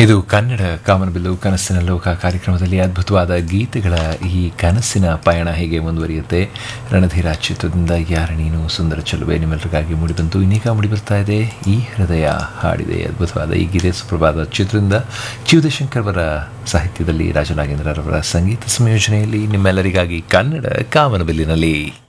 ಇದು ಕನ್ನಡ ಕಾಮನಬಿಲ್ಲು ಕನಸಿನ ಲೋಕ ಕಾರ್ಯಕ್ರಮದಲ್ಲಿ ಅದ್ಭುತವಾದ ಗೀತೆಗಳ ಈ ಕನಸಿನ ಪಯಣ ಹೇಗೆ ಮುಂದುವರಿಯುತ್ತೆ. ರಣಧೀರ ಚಿತ್ರದಿಂದ ಯಾರ ನೀನು ಸುಂದರ ಚೆಲುವೆ ನಿಮ್ಮೆಲ್ಲರಿಗಾಗಿ ಮೂಡಿಬಂತು. ಇನ್ನೀಗ ಮೂಡಿಬರ್ತಾ ಇದೆ ಈ ಹೃದಯ ಹಾಡಿದೆ. ಅದ್ಭುತವಾದ ಈ ಗೀತೆ ಸುಪ್ರಭಾತ ಚಿತ್ರದಿಂದ ಚ್ಯುತಿಶಂಕರ್ ಅವರ ಸಾಹಿತ್ಯದಲ್ಲಿ ರಾಜನಾಗೇಂದ್ರರವರ ಸಂಗೀತ ಸಂಯೋಜನೆಯಲ್ಲಿ ನಿಮ್ಮೆಲ್ಲರಿಗಾಗಿ ಕನ್ನಡ ಕಾಮನಬಿಲ್ಲಿನಲ್ಲಿ.